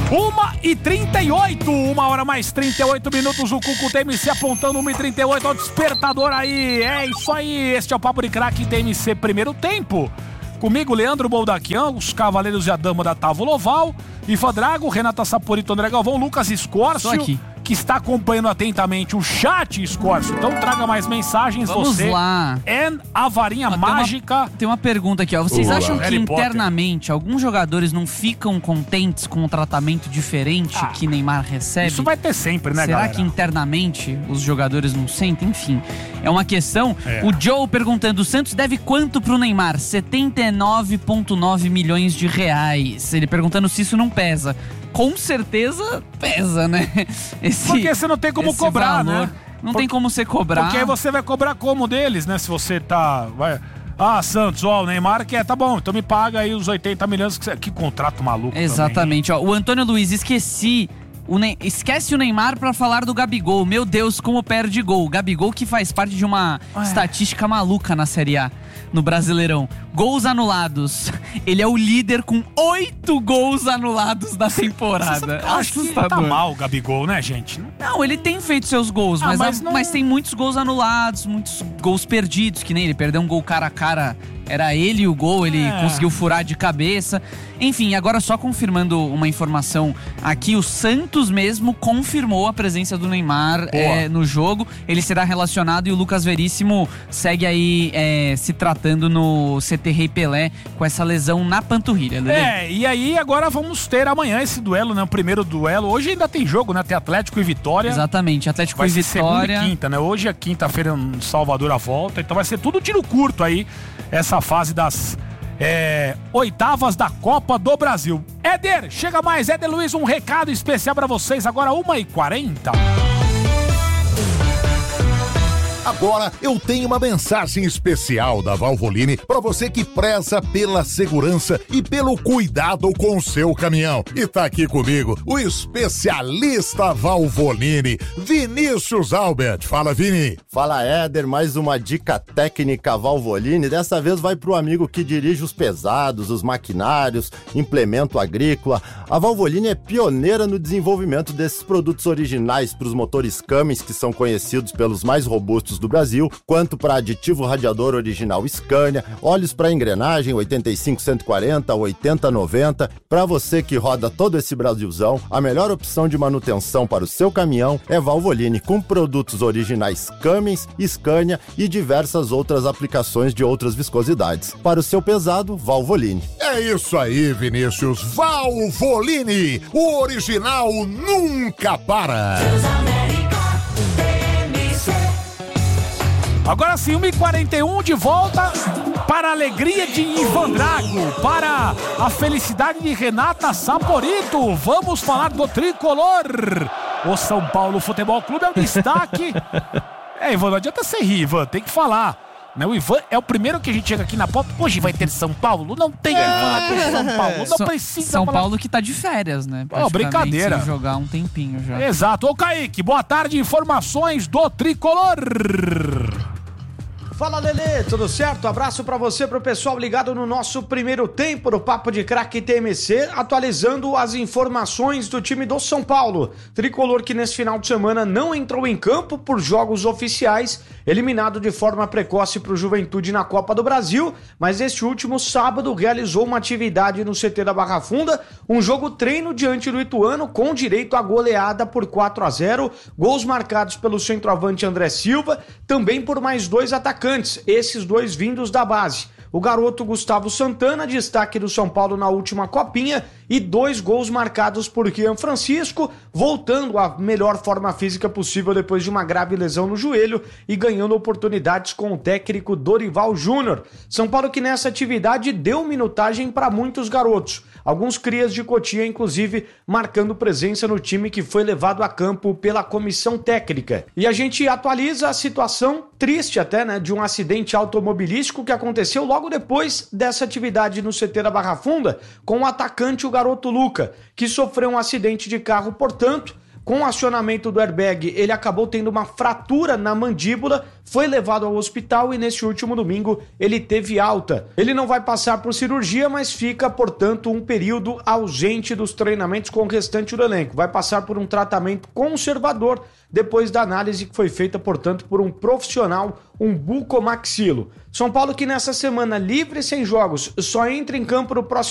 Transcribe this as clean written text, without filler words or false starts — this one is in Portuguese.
1h38, 1h mais 38 minutos, o Cuco TMC apontando 1h38, ó, despertador aí, é isso aí, este é o Papo de Craque TMC primeiro tempo, comigo Leandro Boldaquian, os Cavaleiros e a Dama da Távola Oval, Ivan Drago, Renata Saporito, André Galvão, Lucas Escórcio, que está acompanhando atentamente o chat, Escórcio, então traga mais mensagens. Vamos você lá. A varinha mágica. Tem uma pergunta aqui, ó. Vocês acham que Harry internamente alguns jogadores não ficam contentes com um tratamento diferente que Neymar recebe? Isso vai ter sempre, né, Será galera? que internamente os jogadores não sentem? Enfim, é uma questão. O Joe perguntando, o Santos deve quanto pro Neymar? 79,9 milhões de reais. Ele perguntando se isso não pesa. Com certeza pesa, né? Porque você não tem como cobrar, valor, né? Não tem como você cobrar. Porque aí você vai cobrar como deles, né? Se você tá... Santos, o Neymar quer, tá bom, então me paga aí os 80 milhões. Que contrato maluco. Exatamente, ó. O Antônio Luiz, esquece o Neymar pra falar do Gabigol. Meu Deus, como perde gol. O Gabigol que faz parte de uma estatística maluca na Série A, no Brasileirão. Gols anulados. Ele é o líder com 8 gols anulados da temporada. Acho que tá mal o Gabigol, né, gente? Não, ele tem feito seus gols, mas tem muitos gols anulados, muitos gols perdidos, que nem ele perdeu um gol cara a cara. Era ele o gol, ele conseguiu furar de cabeça. Enfim, agora só confirmando uma informação aqui, o Santos mesmo confirmou a presença do Neymar no jogo. Ele será relacionado e o Lucas Veríssimo segue aí se tratando no CT Rei Pelé com essa lesão na panturrilha. E aí agora vamos ter amanhã esse duelo, né? O primeiro duelo. Hoje ainda tem jogo, né? Tem Atlético e Vitória. Exatamente, Atlético e Vitória. Vai ser segunda e quinta, né? Hoje é quinta-feira em Salvador a volta, então vai ser tudo tiro curto aí, essa fase das oitavas da Copa do Brasil. Éder, chega mais. Éder Luiz, um recado especial pra vocês agora, 1h40. Agora eu tenho uma mensagem especial da Valvoline para você que preza pela segurança e pelo cuidado com o seu caminhão. E tá aqui comigo o especialista Valvoline, Vinícius Albert. Fala, Vini. Fala, Éder. Mais uma dica técnica Valvoline. Dessa vez vai pro amigo que dirige os pesados, os maquinários, implemento agrícola. A Valvoline é pioneira no desenvolvimento desses produtos originais para os motores Cummins, que são conhecidos pelos mais robustos do Brasil, quanto para aditivo radiador original Scania, óleos para engrenagem 85-140, 80-90. Para você que roda todo esse Brasilzão, a melhor opção de manutenção para o seu caminhão é Valvoline, com produtos originais Cummins, Scania e diversas outras aplicações de outras viscosidades. Para o seu pesado, Valvoline. É isso aí, Vinícius. Valvoline, o original nunca para. Agora sim, 1h41 de volta para a alegria de Ivan Drago, para a felicidade de Renata Saporito. Vamos falar do tricolor. O São Paulo Futebol Clube é o destaque. Ivan, não adianta você rir, Ivan, tem que falar. O Ivan é o primeiro que a gente chega aqui na pauta. Hoje vai ter São Paulo? Não tem falar de São Paulo. Não precisa São falar. Paulo que tá de férias, né? Brincadeira. Sem jogar um tempinho já. Exato. Ô, Kaique, boa tarde. Informações do tricolor. Fala, Lelê, tudo certo? Abraço pra você, pro pessoal ligado no nosso primeiro tempo do Papo de Craque TMC, atualizando as informações do time do São Paulo. Tricolor que nesse final de semana não entrou em campo por jogos oficiais, eliminado de forma precoce pro Juventude na Copa do Brasil, mas este último sábado realizou uma atividade no CT da Barra Funda, um jogo treino diante do Ituano com direito à goleada por 4-0, gols marcados pelo centroavante André Silva, também por mais 2 atacantes, esses 2 vindos da base. O garoto Gustavo Santana, destaque do São Paulo na última copinha, e 2 gols marcados por Rian Francisco, voltando à melhor forma física possível depois de uma grave lesão no joelho e ganhando oportunidades com o técnico Dorival Júnior. São Paulo que nessa atividade deu minutagem para muitos garotos. Alguns crias de Cotia, inclusive, marcando presença no time que foi levado a campo pela comissão técnica. E a gente atualiza a situação, triste até, né, de um acidente automobilístico que aconteceu logo depois dessa atividade no CT da Barra Funda, com o atacante, o garoto Luca, que sofreu um acidente de carro, portanto, Com o acionamento do airbag, ele acabou tendo uma fratura na mandíbula, foi levado ao hospital e neste último domingo ele teve alta. Ele não vai passar por cirurgia, mas fica, portanto, um período ausente dos treinamentos com o restante do elenco. Vai passar por um tratamento conservador depois da análise que foi feita, portanto, por um profissional, um bucomaxilo. São Paulo que nessa semana livre sem jogos só entra em campo no próximo